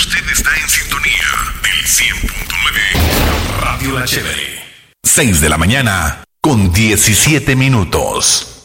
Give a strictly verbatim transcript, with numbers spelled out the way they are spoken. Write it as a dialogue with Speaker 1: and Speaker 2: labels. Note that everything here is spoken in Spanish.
Speaker 1: Usted está en sintonía del cien punto nueve Radio La Chévere. seis de la mañana con diecisiete minutos.